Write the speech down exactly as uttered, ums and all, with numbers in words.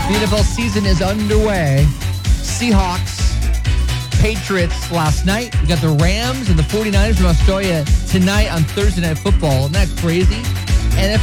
The N F L season is underway. Seahawks, Patriots last night. We got the Rams and the 49ers from Australia tonight on Thursday Night Football. Isn't that crazy?